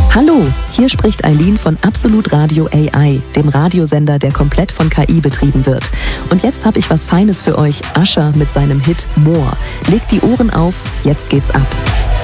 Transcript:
Hallo, hier spricht Eileen von Absolut Radio AI, dem Radiosender, der komplett von KI betrieben wird. Und jetzt habe ich was Feines für euch, Usher mit seinem Hit More. Legt die Ohren auf, jetzt geht's ab.